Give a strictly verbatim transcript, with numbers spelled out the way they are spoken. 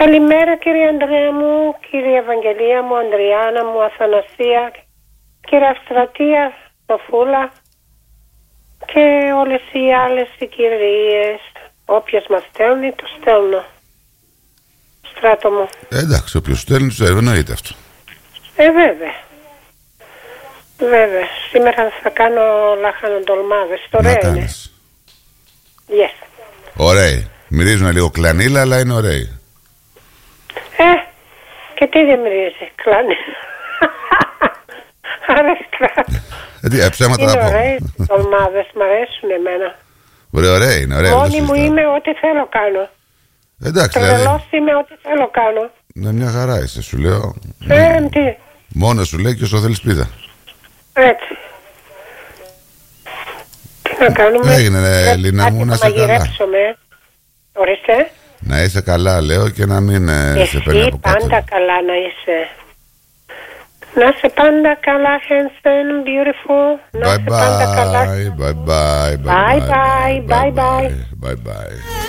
Καλημέρα κύριε Ανδρέα μου, κύριε Ευαγγελία μου, Ανδριάνα μου, Αθανασία, κύριε Αυστρατεία, Σοφούλα και όλες οι άλλες οι κυρίες. Όποιος μας στέλνει, το στέλνω. Στράτο μου. Ε, εντάξει, όποιος στέλνει, το εννοείται αυτό. Ε, βέβαια. Βέβαια. Σήμερα θα κάνω λάχανο ντολμάδες. Ωραία είναι. Yes. Ωραίοι. Μυρίζουν λίγο κλανίλα, αλλά είναι ωραίοι. Ε, και τι δεν μυρίζει, κλανίλα. Άρα Ε, ψέματα να πω. Είναι ωραίες ντολμάδες, μ' αρέσουν εμένα. Ωραία, ωραία είναι. Ωραία, μόνη μου είμαι, ό,τι θέλω κάνω. Εντάξει, τρελός δηλαδή. είμαι, ό,τι θέλω κάνω. Ναι, μια χαρά είσαι, σου λέω. Ε, τι. Μόνο σου λέει και όσο θέλεις πίτα. Έτσι. Τι να κάνουμε. Έγινε, Ελίνα μου, να είσαι καλά. Ορίστε. Να είσαι καλά, λέω, και να μην Εσύ σε παίρνει από κάτω. πάντα καλά να είσαι. Να είσαι πάντα καλά, handsome, beautiful. Να Bye είσαι πάντα καλά. bye, bye bye, Bye bye, bye bye. Bye bye.